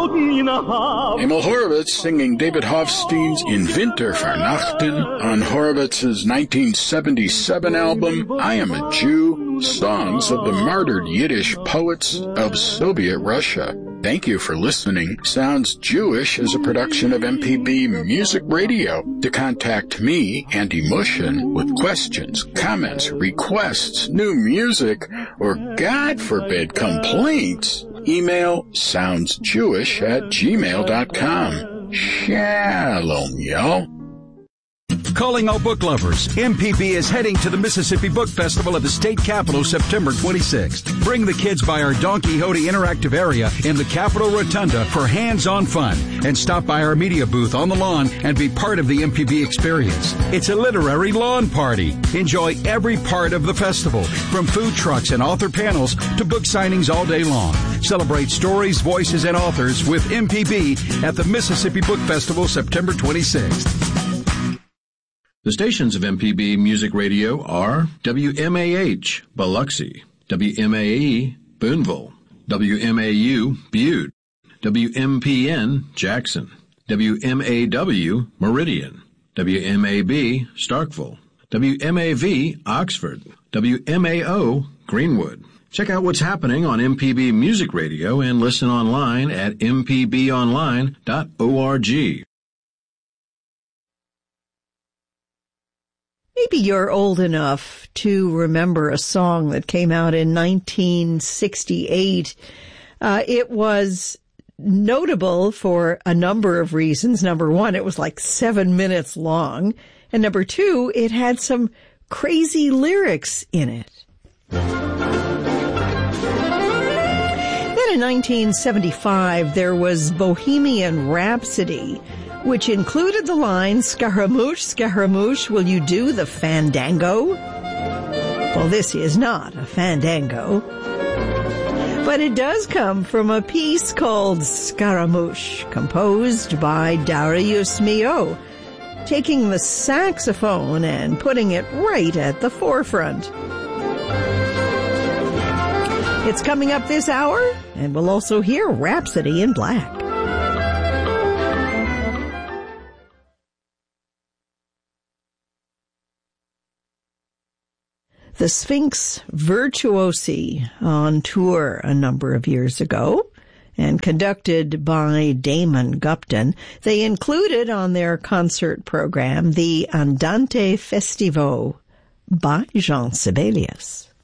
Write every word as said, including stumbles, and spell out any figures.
Emil Horowitz singing David Hofstein's In Winter Vernachten on Horowitz's nineteen seventy-seven album, I Am a Jew, Songs of the Martyred Yiddish Poets of Soviet Russia. Thank you for listening. Sounds Jewish is a production of M P B Music Radio. To contact me, Andy Mushin, with questions, comments, requests, new music, or God forbid complaints, email soundsjewish at gmail dot com. Shalom, y'all. Calling all book lovers, M P B is heading to the Mississippi Book Festival at the state capitol September twenty-sixth. Bring the kids by our Don Quixote interactive area in the Capitol Rotunda for hands-on fun, and stop by our media booth on the lawn and be part of the M P B experience. It's a literary lawn party. Enjoy every part of the festival, from food trucks and author panels to book signings all day long. Celebrate stories, voices, and authors with M P B at the Mississippi Book Festival September twenty-sixth. The stations of M P B Music Radio are W M A H, Biloxi, W M A E, Boonville, W M A U, Butte, W M P N, Jackson, W M A W, Meridian, W M A B, Starkville, W M A V, Oxford, W M A O, Greenwood. Check out what's happening on M P B Music Radio and listen online at m p b online dot org. Maybe you're old enough to remember a song that came out in nineteen sixty-eight. Uh, it was notable for a number of reasons. Number one, it was like seven minutes long. And number two, it had some crazy lyrics in it. Then in nineteen seventy-five, there was Bohemian Rhapsody, which included the line, Scaramouche, Scaramouche, will you do the fandango? Well, this is not a fandango, but it does come from a piece called Scaramouche, composed by Darius Milhaud, taking the saxophone and putting it right at the forefront. It's coming up this hour, and we'll also hear Rhapsody in Black. The Sphinx Virtuosi, on tour a number of years ago and conducted by Damon Gupton. They included on their concert program the Andante Festivo by Jean Sibelius.